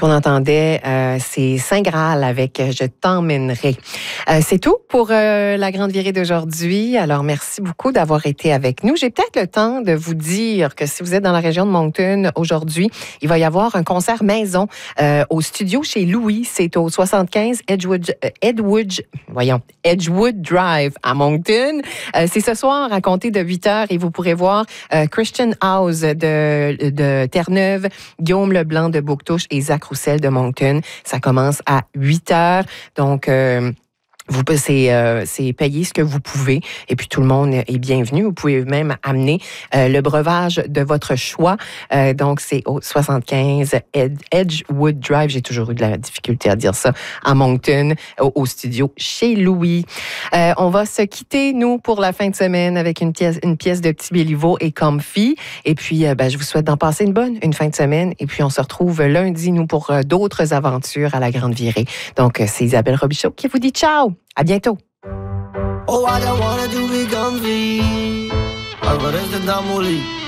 qu'on entendait, c'est Saint Graal avec Je t'emmènerai. C'est tout pour la grande virée d'aujourd'hui. Alors, merci beaucoup d'avoir été avec nous. J'ai peut-être le temps de vous dire que si vous êtes dans la région de Moncton aujourd'hui, il va y avoir un concert maison au studio chez Louis. C'est au 75 Edgewood Drive à Moncton. C'est ce soir à compter de 8h et vous pourrez voir Christian House de Terre-Neuve, Guillaume Leblanc de Bouctouche et Zach Roussel de Moncton. Ça commence à 8h. Donc, c'est payer ce que vous pouvez et puis tout le monde est bienvenu. Vous pouvez même amener le breuvage de votre choix. Donc, c'est au 75 Edgewood Drive. J'ai toujours eu de la difficulté à dire ça à Moncton, au studio chez Louis. On va se quitter, nous, pour la fin de semaine avec une pièce de Petit Béliveau et Comfy. Et puis, je vous souhaite d'en passer une fin de semaine. Et puis, on se retrouve lundi, nous, pour d'autres aventures à la Grande Virée. Donc, c'est Isabelle Robichaud qui vous dit ciao! À bientôt. Oh, I don't wanna do be comfy. Algo desde Tamaulipas.